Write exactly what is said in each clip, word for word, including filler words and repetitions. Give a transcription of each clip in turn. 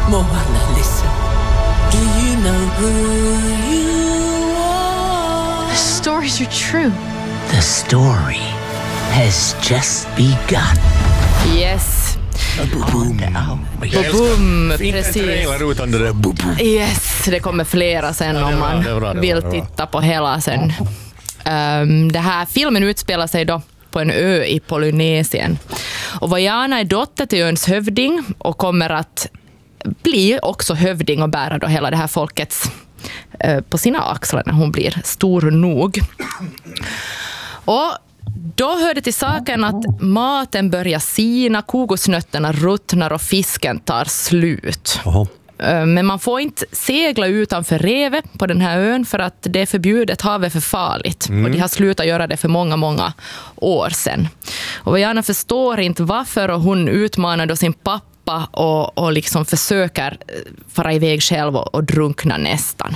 Moana, listen. Do you know who you are? The stories are true. The story has just begun. Yes. Boom. Boom, Fint en precis. trailer utan det där boom. Yes, det kommer flera sen Ja, det om var- man det var- det var- vill det var. titta på hela sen. Um, det här filmen utspelar sig då på en ö i Polynesien. Och Vaiana är dotter till öns hövding och kommer att bli också hövding och bära då hela det här folkets uh, på sina axlar när hon blir stor nog. Och då hör det till saken att maten börjar sina, kokosnötterna ruttnar och fisken tar slut. Oho. Men man får inte segla utanför revet på den här ön för att det är förbjudet, havet är för farligt. Mm. Och de har slutat göra det för många, många år sedan. Och Vaiana förstår inte varför och hon utmanar då sin pappa och, och liksom försöker fara iväg själv och, och drunkna nästan.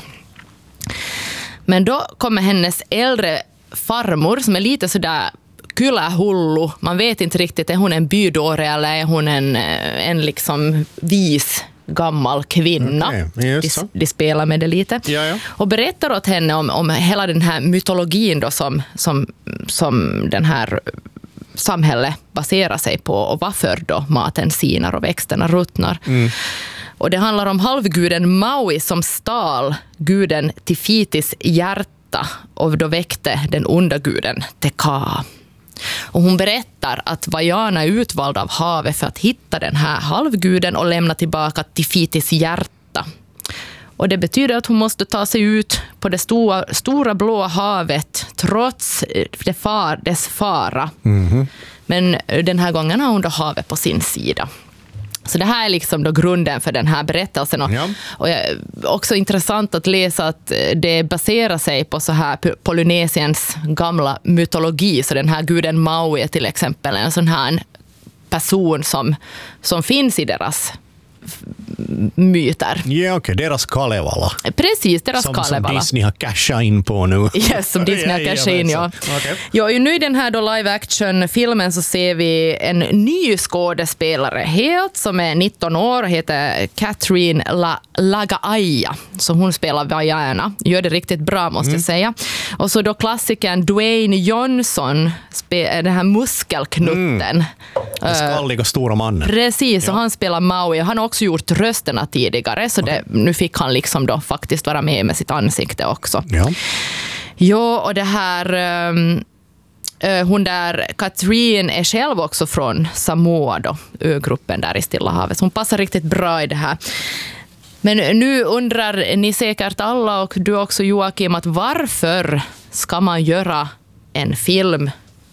Men då kommer hennes äldre farmor som är lite sådär kylähullu. Man vet inte riktigt, är hon en bydåre eller är hon en, en liksom vis gammal kvinna. Okay, just så. de, de spelar med det lite. Ja, ja. Och berättar åt henne om, om hela den här mytologin då som, som, som den här samhället baserar sig på och varför då maten sinar och växterna ruttnar. Mm. Och det handlar om halvguden Maui som stal guden Tifitis hjärta och då väckte den onda guden Teka. Och hon berättar att Vaiana är utvald av havet för att hitta den här halvguden och lämna tillbaka Tifitis hjärta. Och det betyder att hon måste ta sig ut på det stora, stora blåa havet trots det far, dess fara. Mm-hmm. Men den här gången har hon då havet på sin sida. Så det här är liksom då grunden för den här berättelsen. Och, ja. och också intressant att läsa att det baserar sig på så här Polynesiens gamla mytologi. Så den här guden Maui är till exempel en sån här person som, som finns i deras myter. Ja, okej. Okay. Deras Kalevala. Precis, deras som, Kalevala. Som Disney har cashat in på nu. Yes, som Disney har cashat in, ja. Okay. Ja, nu i den här då live action-filmen så ser vi en ny skådespelare helt som är nitton år och heter Catherine La- Lagaaia. Så hon spelar Vaiana. Gör det riktigt bra måste mm. jag säga. Och så då klassikern Dwayne Johnson, spe- den här muskelknutten. Mm. Den skalliga stora mannen. Precis, ja. och han spelar Maui. Han har också gjort rösterna tidigare, så det, nu fick han liksom då faktiskt vara med med sitt ansikte också. Ja, ja och det här um, uh, hon där Catherine är själv också från Samoa då, ögruppen där i Stilla havet. Så hon passar riktigt bra i det här. Men nu undrar ni säkert alla och du också Joakim att varför ska man göra en film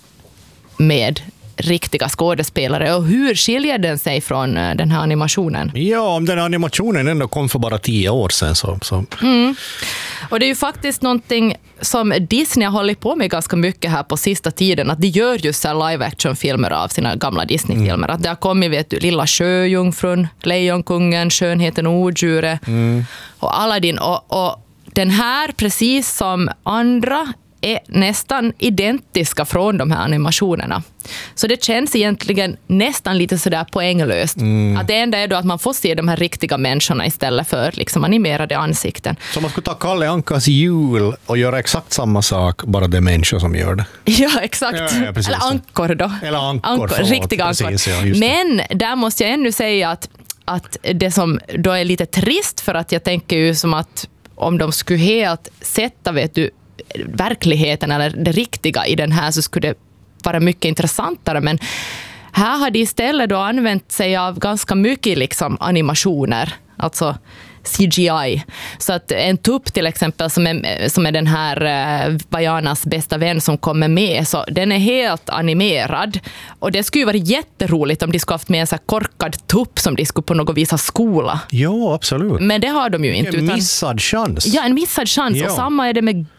med riktiga skådespelare och hur skiljer den sig från den här animationen? Ja, om den här animationen ändå kom för bara tio år sedan. Så, så. Mm. Och det är ju faktiskt någonting som Disney har hållit på med ganska mycket här på sista tiden, att de gör just så live action-filmer av sina gamla Disney-filmer. Mm. Att det har kommit, vet du, Lilla Sjöjungfrun, Lejonkungen, Skönheten och odjuret mm. och Aladdin. Och, och den här, precis som andra, är nästan identiska från de här animationerna. Så det känns egentligen nästan lite sådär poänglöst. Mm. Att det enda är då att man får se de här riktiga människorna istället för liksom animerade ansikten. Så man skulle ta Kalle Ankas jul och göra exakt samma sak, bara det är människor som gör det. Ja, exakt. Ja, ja, eller ankor då. Eller ankor, ankor förlåt, riktiga ankor. Precis, ja, men där måste jag ännu säga att, att det som då är lite trist, för att jag tänker ju som att om de skulle helt sätta, vet du, verkligheten eller det riktiga i den här, så skulle det vara mycket intressantare, men här har de istället då använt sig av ganska mycket liksom animationer, alltså C G I. Så att en tupp till exempel som är, som är den här uh, Vaianas bästa vän som kommer med, så den är helt animerad. Och det skulle ju vara jätteroligt om de skulle haft med en så här korkad tupp som de skulle på något vis ha skola. Jo, absolut. Men det har de ju inte. En missad chans. Ja, en missad chans. Ja. Och samma är det med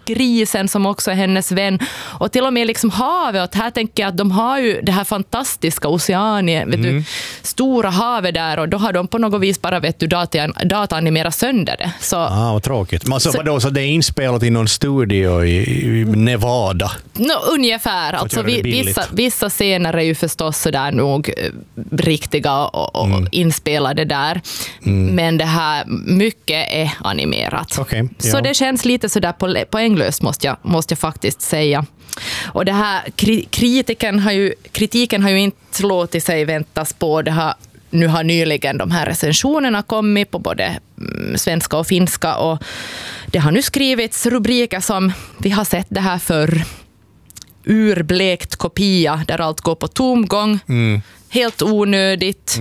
grisen som också är hennes vän. Och till och med liksom havet. Och här tänker jag att de har ju det här fantastiska Oceanien, vet Mm. du, stora havet där. Och då har de på något vis bara, vet du, data, dataanimerat sönder det. Så, Ah, vad tråkigt. Men alltså, Så- vadå, så det är inspelat i någon studio i, i Nevada? no, ungefär. Alltså, göra det vi, billigt. vissa, vissa scener är ju förstås sådär nog eh, riktiga och, och Mm. inspelade där. Men det här, mycket är animerat. Okej, Så ja. det känns lite sådär på, poänglöst måste jag, måste jag faktiskt säga. Och det här kri, kritiken har ju, kritiken har ju inte låtit sig väntas på. Det har, nu har nyligen de här recensionerna kommit på både mm, svenska och finska, och det har nu skrivits rubriker som vi har sett det här för urblekt kopia där allt går på tomgång, Mm. helt onödigt.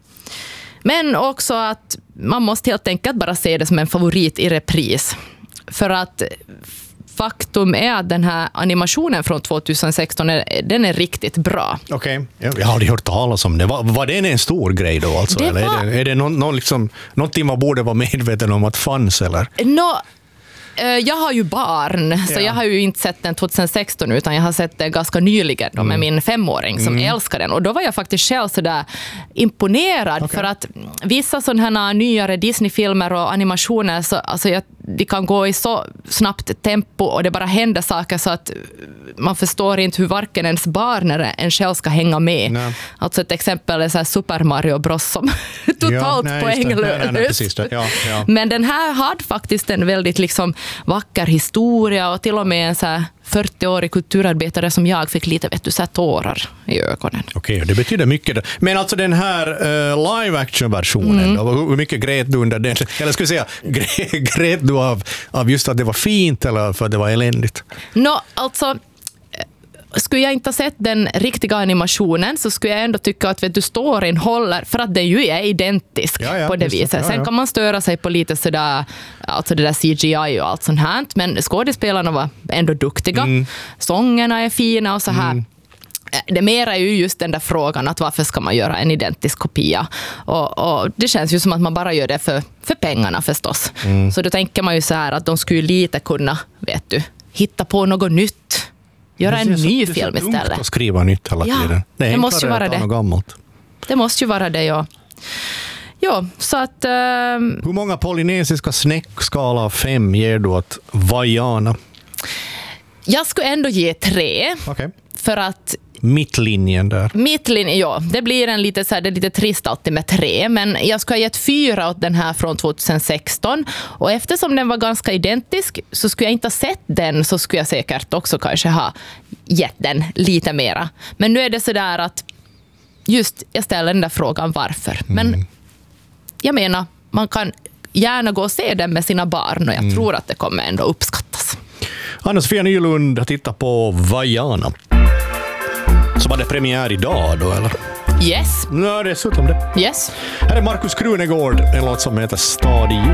Men också att man måste helt enkelt bara se det som en favorit i repris. För att faktum är att den här animationen från tjugohundrasexton är, den är riktigt bra. Okej, jag jag har aldrig hört talas om det. Var, var det en stor grej då? Alltså? Det Eller var- är det, är det någon, någon liksom, någonting man borde vara medveten om att fanns? Eller? Nå, eh, jag har ju barn, så Ja. jag har ju inte sett den tjugohundrasexton, utan jag har sett den ganska nyligen då, med min femåring som älskar den. Och då var jag faktiskt själv så där imponerad, Okej. för att vissa sådana här nyare Disney-filmer och animationer, så, alltså jag, de kan gå i så snabbt tempo och det bara händer saker så att man förstår inte hur varken ens barn eller en själv ska hänga med. Nej. Alltså ett exempel är så här Super Mario Bros som totalt nej, just det. Nej, nej, nej, poänglöst. precis det. Ja, ja. Men den här hade faktiskt en väldigt liksom vacker historia, och till och med en så här fyrtio-årig kulturarbetare som jag fick lite, vet du, så här tårar i ögonen. Okej, det betyder mycket. Men alltså den här uh, live action-versionen, Mm. då, hur mycket grät du under den? Eller skulle jag säga, grät, grät du av, av just att det var fint eller för att det var eländigt? Nå, alltså, eh, skulle jag inte ha sett den riktiga animationen, så skulle jag ändå tycka att, vet du, storyn håller, för att det ju är identisk Ja, ja, på det just det. viset. Ja, Sen ja. kan man störa sig på lite sådär, alltså det där C G I och allt sånt här, men skådespelarna var ändå duktiga. Mm. Sångerna är fina och så här. Det mera är ju just den där frågan att varför ska man göra en identisk kopia, och, och det känns ju som att man bara gör det för, för pengarna förstås. Mm. Så då tänker man ju så här att de skulle lite kunna, vet du, hitta på något nytt, göra en Det är så- ny det är så film dumt istället. att skriva nytt hela Ja, tiden. det är måste ju enklare vara att ta det. något gammalt. Det måste ju vara det, ja. Ja, så att ehm, Hur många polynesiska snäckskala av fem ger du åt Vaiana? jag skulle ändå ge tre, Okej. för att Mittlinjen där. Mittlinje, ja, det blir en lite, så här, det är lite trist alltid med tre, men jag skulle ha gett fyra åt den här från tjugohundrasexton, och eftersom den var ganska identisk så skulle jag inte ha sett den, så skulle jag säkert också kanske ha gett den lite mera. Men nu är det så där att just jag ställer den där frågan varför. Men jag menar, man kan gärna gå och se den med sina barn, och jag tror att det kommer ändå uppskattas. Anna-Sofia Nylund har tittat på Vaiana. Så var det premiär idag då, eller? Yes, Ja, dessutom det. yes. Här är Markus Krunegård, en låt som heter Stad i jul.